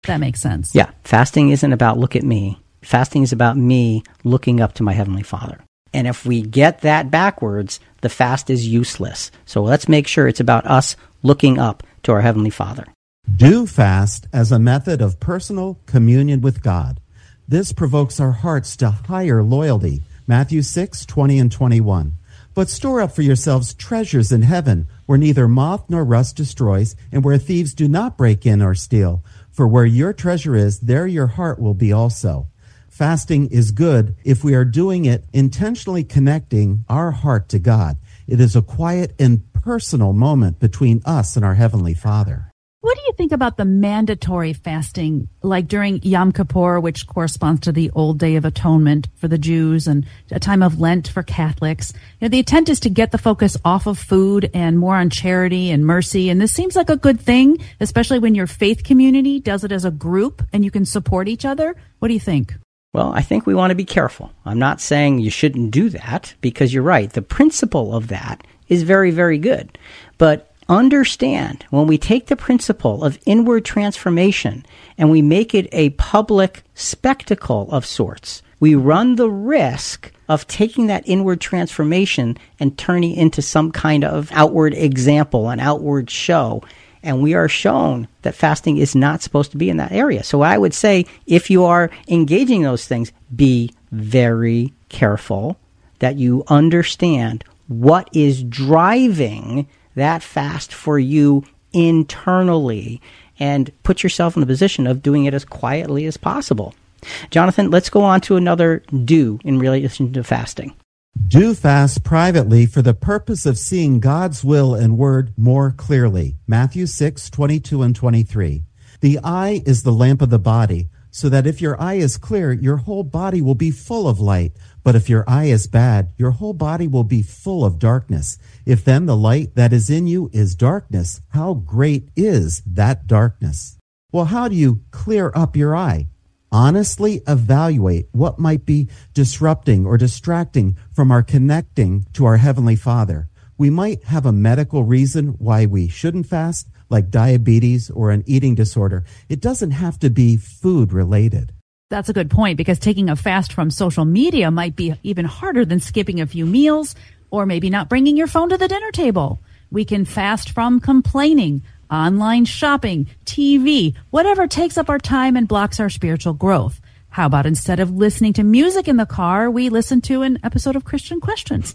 That makes sense. Yeah, fasting isn't about look at me. Fasting is about me looking up to my Heavenly Father. And if we get that backwards, the fast is useless. So let's make sure it's about us looking up to our Heavenly Father. Do fast as a method of personal communion with God. This provokes our hearts to higher loyalty. Matthew 6:20 and 21. But store up for yourselves treasures in heaven, where neither moth nor rust destroys, and where thieves do not break in or steal. For where your treasure is, there your heart will be also. Fasting is good if we are doing it intentionally connecting our heart to God. It is a quiet and personal moment between us and our Heavenly Father. What do you think about the mandatory fasting, like during Yom Kippur, which corresponds to the Old Day of Atonement for the Jews and a time of Lent for Catholics? You know, the intent is to get the focus off of food and more on charity and mercy. And this seems like a good thing, especially when your faith community does it as a group and you can support each other. What do you think? Well, I think we want to be careful. I'm not saying you shouldn't do that, because you're right. The principle of that is very, very good. But understand, when we take the principle of inward transformation and we make it a public spectacle of sorts, we run the risk of taking that inward transformation and turning into some kind of outward example, an outward show. And we are shown that fasting is not supposed to be in that area. So I would say, if you are engaging those things, be very careful that you understand what is driving that fast for you internally, and put yourself in the position of doing it as quietly as possible. Jonathan, let's go on to another do in relation to fasting. Do fast privately for the purpose of seeing God's will and word more clearly. Matthew 6:22 and 23. The eye is the lamp of the body, so that if your eye is clear, your whole body will be full of light. But if your eye is bad, your whole body will be full of darkness. If then the light that is in you is darkness, how great is that darkness? Well, how do you clear up your eye? Honestly evaluate what might be disrupting or distracting from our connecting to our Heavenly Father. We might have a medical reason why we shouldn't fast, like diabetes or an eating disorder. It doesn't have to be food related. That's a good point, because taking a fast from social media might be even harder than skipping a few meals or maybe not bringing your phone to the dinner table. We can fast from complaining, online shopping, TV, whatever takes up our time and blocks our spiritual growth. How about instead of listening to music in the car, we listen to an episode of Christian Questions?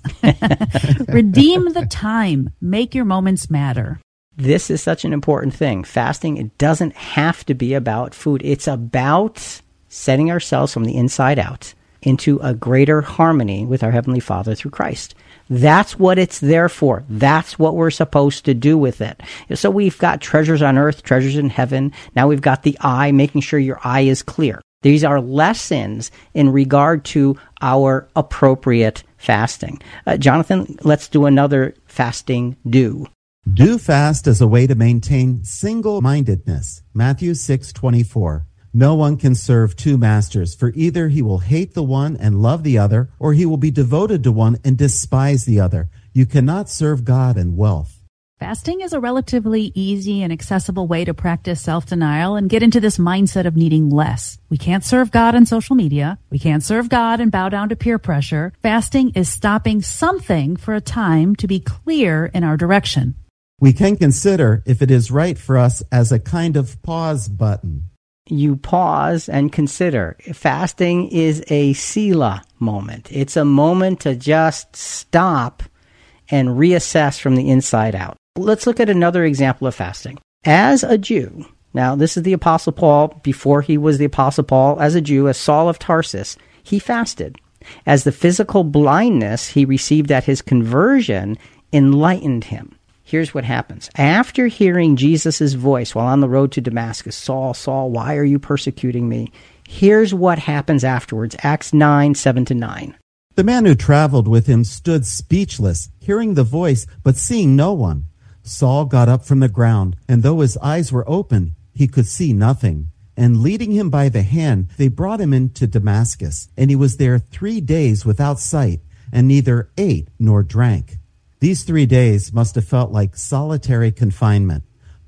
Redeem the time. Make your moments matter. This is such an important thing. Fasting, it doesn't have to be about food. It's about setting ourselves from the inside out into a greater harmony with our Heavenly Father through Christ. That's what it's there for. That's what we're supposed to do with it. So we've got treasures on earth, treasures in heaven. Now we've got the eye, making sure your eye is clear. These are lessons in regard to our appropriate fasting. Jonathan, let's do another fasting do. Do fast as a way to maintain single-mindedness. Matthew 6:24. No one can serve two masters, for either he will hate the one and love the other, or he will be devoted to one and despise the other. You cannot serve God and wealth. Fasting is a relatively easy and accessible way to practice self-denial and get into this mindset of needing less. We can't serve God on social media. We can't serve God and bow down to peer pressure. Fasting is stopping something for a time to be clear in our direction. We can consider if it is right for us as a kind of pause button. You pause and consider. Fasting is a Selah moment. It's a moment to just stop and reassess from the inside out. Let's look at another example of fasting. As a Jew, now this is the Apostle Paul, before he was the Apostle Paul, as a Jew, as Saul of Tarsus, he fasted. As the physical blindness he received at his conversion enlightened him. Here's what happens. After hearing Jesus' voice while on the road to Damascus, Saul, Saul, why are you persecuting me? Here's what happens afterwards. Acts 9:7-9. The man who traveled with him stood speechless, hearing the voice, but seeing no one. Saul got up from the ground, and though his eyes were open, he could see nothing. And leading him by the hand, they brought him into Damascus. And he was there 3 days without sight, and neither ate nor drank. These 3 days must have felt like solitary confinement.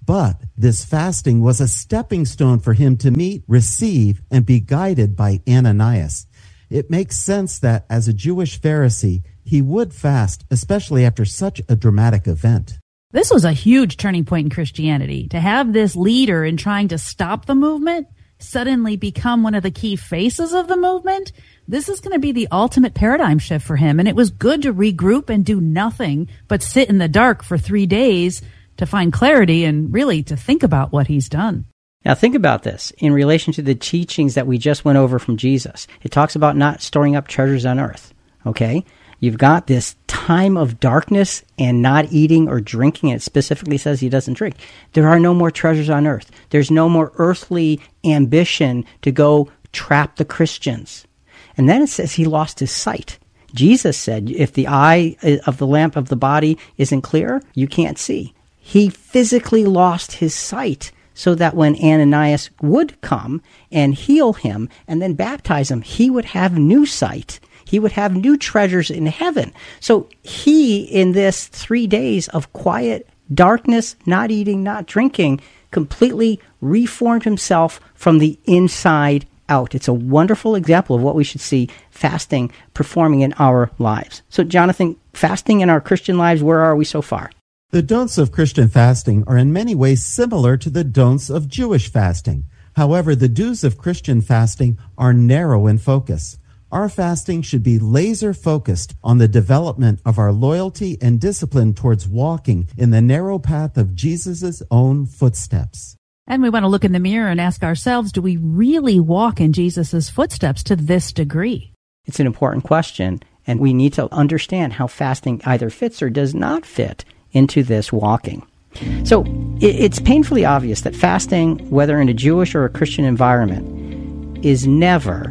But this fasting was a stepping stone for him to meet, receive, and be guided by Ananias. It makes sense that as a Jewish Pharisee, he would fast, especially after such a dramatic event. This was a huge turning point in Christianity. To have this leader in trying to stop the movement suddenly become one of the key faces of the movement, this is going to be the ultimate paradigm shift for him. And it was good to regroup and do nothing but sit in the dark for 3 days to find clarity and really to think about what he's done. Now think about this in relation to the teachings that we just went over from Jesus. It talks about not storing up treasures on earth, okay? You've got this time of darkness and not eating or drinking. It specifically says he doesn't drink. There are no more treasures on earth. There's no more earthly ambition to go trap the Christians. And then it says he lost his sight. Jesus said, if the eye of the lamp of the body isn't clear, you can't see. He physically lost his sight so that when Ananias would come and heal him and then baptize him, he would have new sight. He would have new treasures in heaven. So he, in this 3 days of quiet darkness, not eating, not drinking, completely reformed himself from the inside out. It's a wonderful example of what we should see fasting performing in our lives. So, Jonathan, fasting in our Christian lives, where are we so far? The don'ts of Christian fasting are in many ways similar to the don'ts of Jewish fasting. However, the do's of Christian fasting are narrow in focus. Our fasting should be laser-focused on the development of our loyalty and discipline towards walking in the narrow path of Jesus' own footsteps. And we want to look in the mirror and ask ourselves, do we really walk in Jesus' footsteps to this degree? It's an important question, and we need to understand how fasting either fits or does not fit into this walking. So it's painfully obvious that fasting, whether in a Jewish or a Christian environment, is never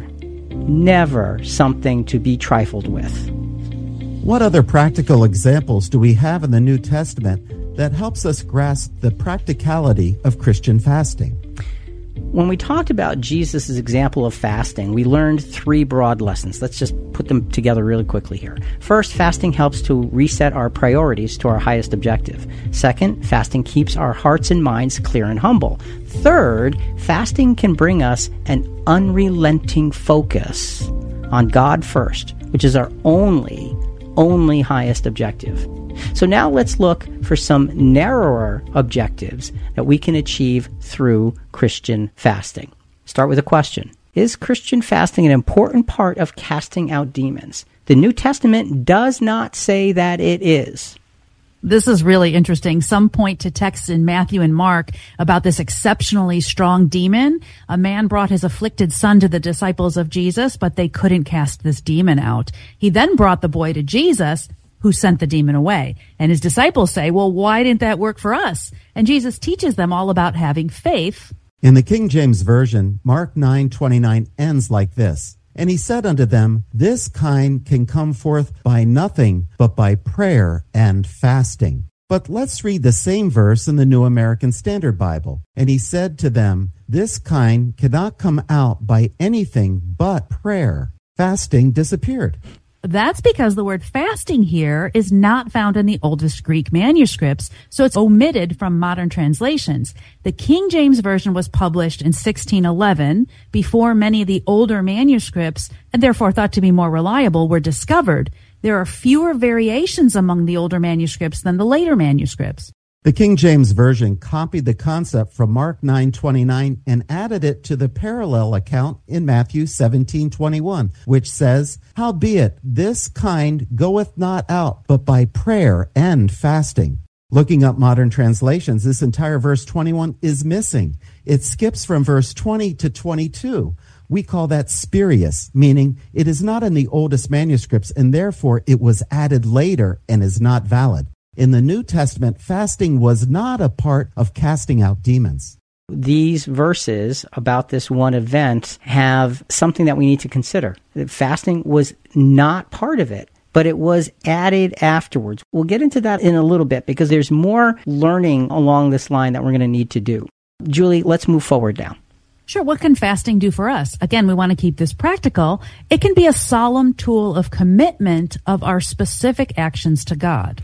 something to be trifled with. What other practical examples do we have in the New Testament that helps us grasp the practicality of Christian fasting? When we talked about Jesus' example of fasting, we learned 3 broad lessons. Let's just put them together really quickly here. First, fasting helps to reset our priorities to our highest objective. Second, fasting keeps our hearts and minds clear and humble. Third, fasting can bring us an unrelenting focus on God first, which is our only highest objective. So now let's look for some narrower objectives that we can achieve through Christian fasting. Start with a question. Is Christian fasting an important part of casting out demons? The New Testament does not say that it is. This is really interesting. Some point to texts in Matthew and Mark about this exceptionally strong demon. A man brought his afflicted son to the disciples of Jesus, but they couldn't cast this demon out. He then brought the boy to Jesus, who sent the demon away. And his disciples say, well, why didn't that work for us? And Jesus teaches them all about having faith. In the King James Version, Mark 9:29 ends like this. And he said unto them, this kind can come forth by nothing but by prayer and fasting. But let's read the same verse in the New American Standard Bible. And he said to them, this kind cannot come out by anything but prayer. Fasting disappeared. That's because the word fasting here is not found in the oldest Greek manuscripts, so it's omitted from modern translations. The King James Version was published in 1611, before many of the older manuscripts, and therefore thought to be more reliable, were discovered. There are fewer variations among the older manuscripts than the later manuscripts. The King James Version copied the concept from Mark 9:29 and added it to the parallel account in Matthew 17:21, which says, howbeit this kind goeth not out but by prayer and fasting. Looking up modern translations, this entire verse 21 is missing. It skips from verse 20 to 22. We call that spurious, meaning it is not in the oldest manuscripts and therefore it was added later and is not valid. In the New Testament, fasting was not a part of casting out demons. These verses about this one event have something that we need to consider. Fasting was not part of it, but it was added afterwards. We'll get into that in a little bit because there's more learning along this line that we're going to need to do. Julie, let's move forward now. Sure. What can fasting do for us? Again, we want to keep this practical. It can be a solemn tool of commitment of our specific actions to God.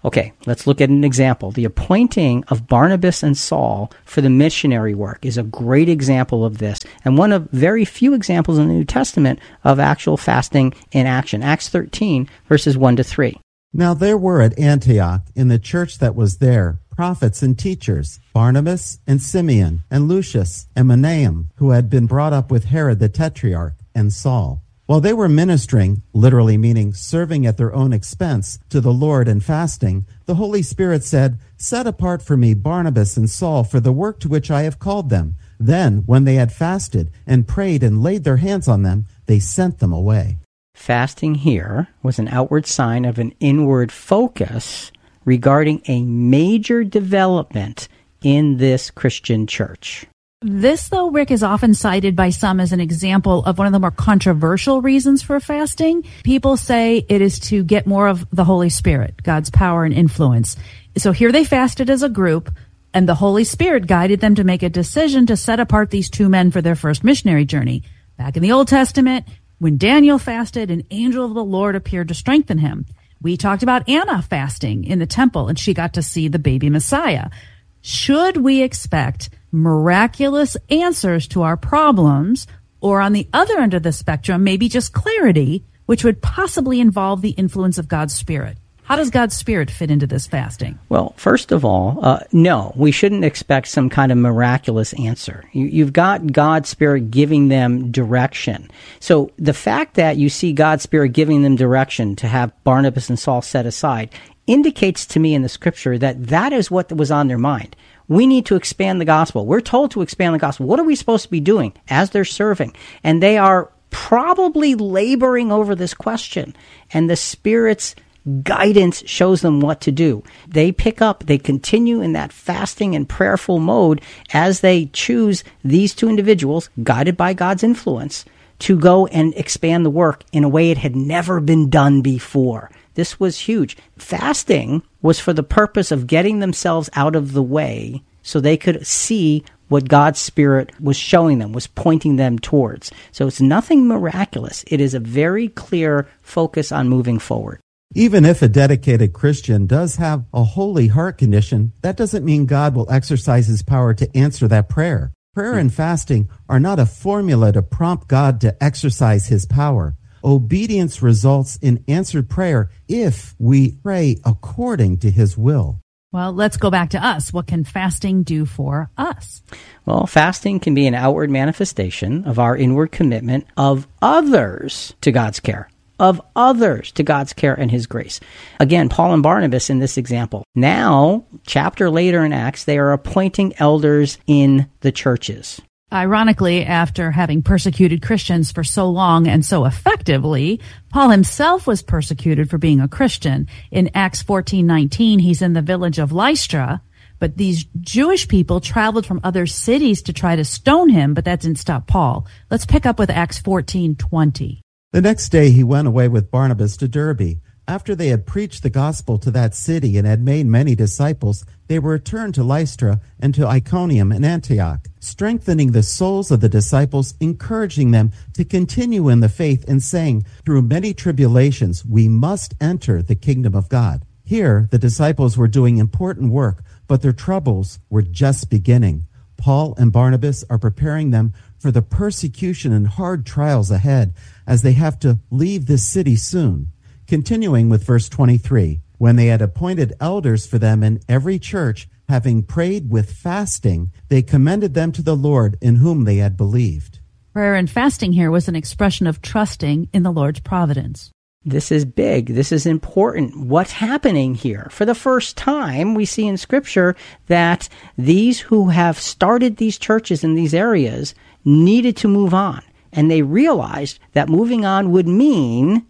Okay, let's look at an example. The appointing of Barnabas and Saul for the missionary work is a great example of this, and one of very few examples in the New Testament of actual fasting in action. Acts 13, verses 1 to 3. Now there were at Antioch, in the church that was there, prophets and teachers, Barnabas and Simeon and Lucius and Manaen, who had been brought up with Herod the Tetrarch, and Saul. While they were ministering, literally meaning serving at their own expense, to the Lord and fasting, the Holy Spirit said, "Set apart for me Barnabas and Saul for the work to which I have called them." Then, when they had fasted and prayed and laid their hands on them, they sent them away. Fasting here was an outward sign of an inward focus regarding a major development in this Christian church. This, though, Rick, is often cited by some as an example of one of the more controversial reasons for fasting. People say it is to get more of the Holy Spirit, God's power and influence. So here they fasted as a group, and the Holy Spirit guided them to make a decision to set apart these two men for their first missionary journey. Back in the Old Testament, when Daniel fasted, an angel of the Lord appeared to strengthen him. We talked about Anna fasting in the temple, and she got to see the baby Messiah. Should we expect miraculous answers to our problems, or on the other end of the spectrum, maybe just clarity, which would possibly involve the influence of God's Spirit? How does God's Spirit fit into this fasting? Well, first of all, no, we shouldn't expect some kind of miraculous answer. You've got God's Spirit giving them direction. So the fact that you see God's Spirit giving them direction to have Barnabas and Saul set aside indicates to me in the Scripture that that is what was on their mind. We need to expand the gospel. We're told to expand the gospel. What are we supposed to be doing as they're serving? And they are probably laboring over this question, and the Spirit's guidance shows them what to do. They pick up, they continue in that fasting and prayerful mode as they choose these two individuals, guided by God's influence, to go and expand the work in a way it had never been done before. This was huge. Fasting was for the purpose of getting themselves out of the way so they could see what God's Spirit was showing them, was pointing them towards. So it's nothing miraculous. It is a very clear focus on moving forward. Even if a dedicated Christian does have a holy heart condition, that doesn't mean God will exercise his power to answer that prayer. Prayer and fasting are not a formula to prompt God to exercise his power. Obedience results in answered prayer if we pray according to his will. Well, let's go back to us. What can fasting do for us? Well, fasting can be an outward manifestation of our inward commitment of others to God's care. Of others to God's care and his grace. Again, Paul and Barnabas in this example. Now, chapter later in Acts, they are appointing elders in the churches. Ironically, after having persecuted Christians for so long and so effectively, Paul himself was persecuted for being a Christian. In Acts 14:19, he's in the village of Lystra, but these Jewish people traveled from other cities to try to stone him, but that didn't stop Paul. Let's pick up with Acts 14:20. The next day he went away with Barnabas to Derbe. After they had preached the gospel to that city and had made many disciples, they returned to Lystra and to Iconium and Antioch, strengthening the souls of the disciples, encouraging them to continue in the faith, and saying, "Through many tribulations we must enter the kingdom of God." Here the disciples were doing important work, but their troubles were just beginning. Paul and Barnabas are preparing them for the persecution and hard trials ahead, as they have to leave this city soon. Continuing with verse 23, when they had appointed elders for them in every church, having prayed with fasting, they commended them to the Lord in whom they had believed. Prayer and fasting here was an expression of trusting in the Lord's providence. This is big. This is important. What's happening here? For the first time, we see in Scripture that these who have started these churches in these areas needed to move on. And they realized that moving on would mean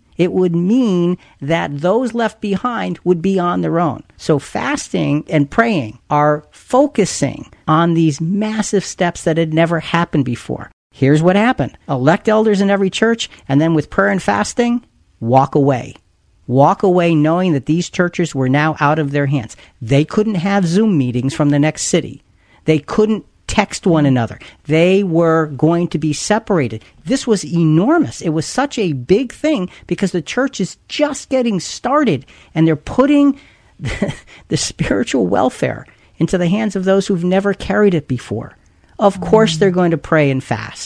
that those left behind would be on their own. So fasting and praying are focusing on these massive steps that had never happened before. Here's what happened. Elect elders in every church, and then with prayer and fasting, walk away. Walk away knowing that these churches were now out of their hands. They couldn't have Zoom meetings from the next city. They couldn't text one another. They were going to be separated. This was enormous. It was such a big thing because the church is just getting started, and they're putting the spiritual welfare into the hands of those who've never carried it before. Of course they're going to pray and fast.